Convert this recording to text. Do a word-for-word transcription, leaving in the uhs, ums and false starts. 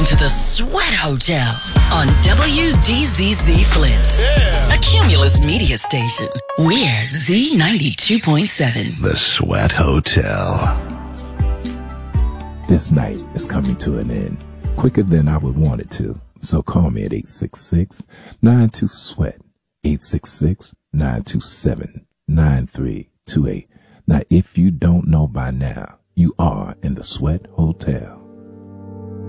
to the Sweat Hotel on W D Z Z Flint, yeah. A Cumulus media station. We're Z ninety-two point seven. The Sweat Hotel. This night is coming to an end quicker than I would want it to. So call me at eight six six, nine two, SWEAT, eight six six, nine two seven, nine three two eight. Now, if you don't know by now, you are in the Sweat Hotel.